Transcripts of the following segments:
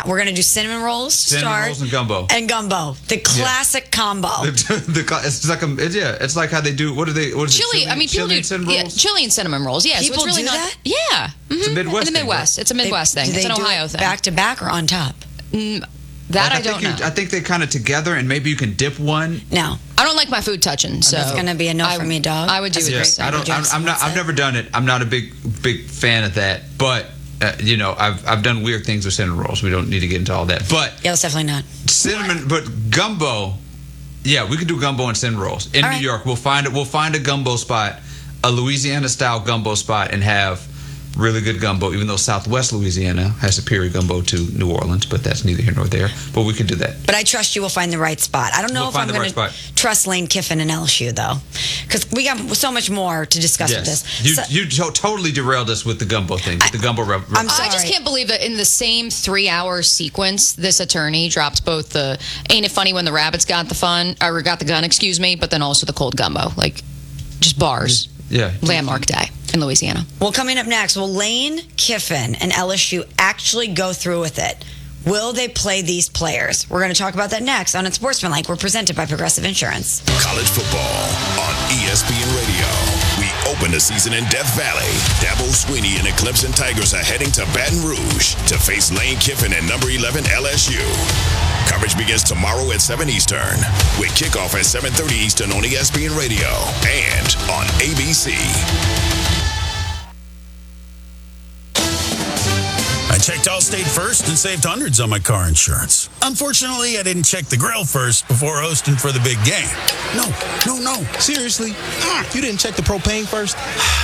We're going to do cinnamon rolls to start. Rolls and gumbo. The classic combo. It's like how they do. What are they? What is chili. It, I mean, people do chili and cinnamon rolls. Yeah, people so it's really do not. That? Yeah, it's a Midwest. In the Midwest, it's a Midwest thing. It's an Ohio thing. Back to back or on top? I don't know. I think they kind of together, and maybe you can dip one. No, I don't like my food touching, so it's going to be a no for me, dog. I would do it. I've never done it. I'm not a big fan of that, but. I've done weird things with cinnamon rolls. We don't need to get into all that. But yeah, it's definitely not. Cinnamon, but gumbo, yeah, we could do gumbo and cinnamon rolls. In New York, we'll find a gumbo spot, a Louisiana-style gumbo spot, and have really good gumbo, even though Southwest Louisiana has superior gumbo to New Orleans, but that's neither here nor there. But we can do that. But I trust you will find the right spot. I don't know if I'm going to trust Lane Kiffin and LSU, though, because we got so much more to discuss with this. You totally derailed us with the gumbo thing, with the gumbo I'm sorry. I just can't believe that in the same 3-hour sequence, this attorney dropped both the "Ain't it funny when the rabbits got the gun," excuse me, but then also the cold gumbo, like just bars. Yeah. Landmark day in Louisiana. Well, coming up next, will Lane Kiffin and LSU actually go through with it? Will they play these players? We're going to talk about that next on Unsportsmanlike. We're presented by Progressive Insurance. College football on ESPN Radio. We open the season in Death Valley. Dabo Swinney and the Clemson Tigers are heading to Baton Rouge to face Lane Kiffin and number 11 LSU. Coverage begins tomorrow at 7 Eastern with kickoff at 7:30 Eastern on ESPN Radio and on ABC. I checked Allstate first and saved hundreds on my car insurance. Unfortunately, I didn't check the grill first before hosting for the big game. No. Seriously? You didn't check the propane first?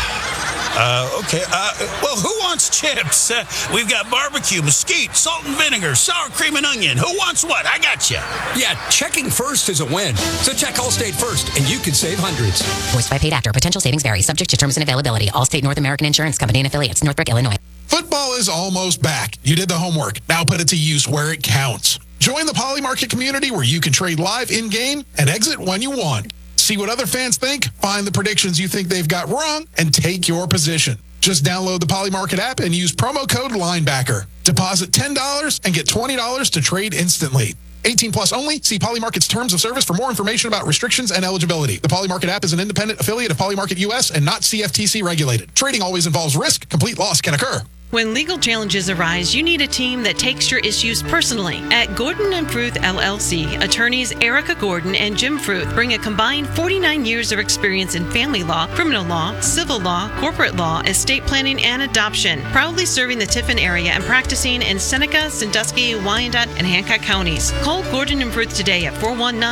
Okay. Well, who wants chips? We've got barbecue, mesquite, salt and vinegar, sour cream and onion. Who wants what? I got you. Yeah, checking first is a win. So check Allstate first, and you can save hundreds. Voiced by paid actor. Potential savings vary. Subject to terms and availability. Allstate North American Insurance Company and affiliates. Northbrook, Illinois. Football is almost back. You did the homework. Now put it to use where it counts. Join the Poly Market community where you can trade live in-game and exit when you want. See what other fans think, find the predictions you think they've got wrong, and take your position. Just download the Poly Market app and use promo code LINEBACKER. Deposit $10 and get $20 to trade instantly. 18 plus only. See Poly Market's terms of service for more information about restrictions and eligibility. The Poly Market app is an independent affiliate of Poly Market US and not CFTC regulated. Trading always involves risk. Complete loss can occur. When legal challenges arise, you need a team that takes your issues personally. At Gordon & Fruth LLC, attorneys Erica Gordon and Jim Fruth bring a combined 49 years of experience in family law, criminal law, civil law, corporate law, estate planning, and adoption, proudly serving the Tiffin area and practicing in Seneca, Sandusky, Wyandotte, and Hancock counties. Call Gordon & Fruth today at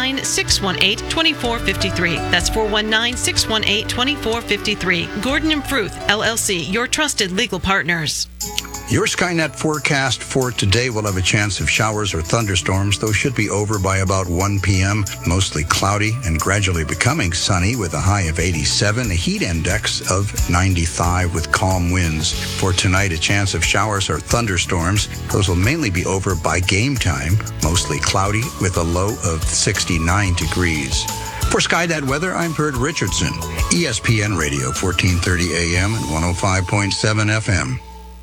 419-618-2453. That's 419-618-2453. Gordon & Fruth LLC, your trusted legal partners. Your Skynet forecast for today will have a chance of showers or thunderstorms, though should be over by about 1 p.m. Mostly cloudy and gradually becoming sunny with a high of 87, a heat index of 95 with calm winds. For tonight, a chance of showers or thunderstorms. Those will mainly be over by game time, mostly cloudy with a low of 69 degrees. For Skynet Weather, I'm Bert Richardson, ESPN Radio, 1430 AM and 105.7 FM.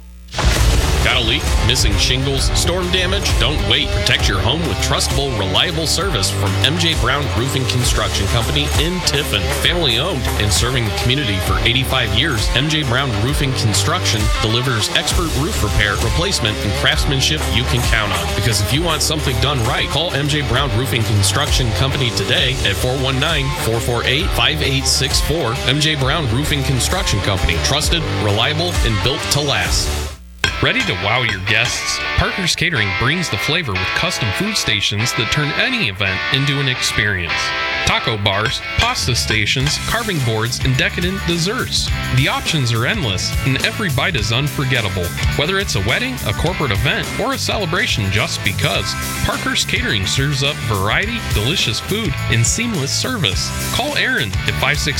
Got a leak? Missing shingles? Storm damage? Don't wait. Protect your home with trustable, reliable service from MJ Brown Roofing Construction Company in Tiffin. Family owned and serving the community for 85 years, MJ Brown Roofing Construction delivers expert roof repair, replacement, and craftsmanship you can count on. Because if you want something done right, call MJ Brown Roofing Construction Company today at 419-448-5864. MJ Brown Roofing Construction Company. Trusted, reliable, and built to last. Ready to wow your guests? Parker's Catering brings the flavor with custom food stations that turn any event into an experience. Taco bars, pasta stations, carving boards, and decadent desserts. The options are endless, and every bite is unforgettable. Whether it's a wedding, a corporate event, or a celebration just because, Parker's Catering serves up variety, delicious food, and seamless service. Call Aaron at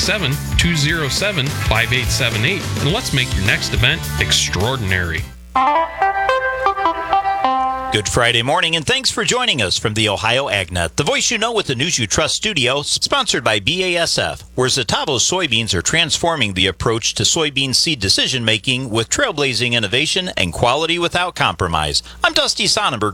567-207-5878, and let's make your next event extraordinary. Good Friday morning, and thanks for joining us from the Ohio AgNet, the voice you know with the news you trust studio, sponsored by BASF, where Zetavo soybeans are transforming the approach to soybean seed decision-making with trailblazing innovation and quality without compromise. I'm Dusty Sonnenberg.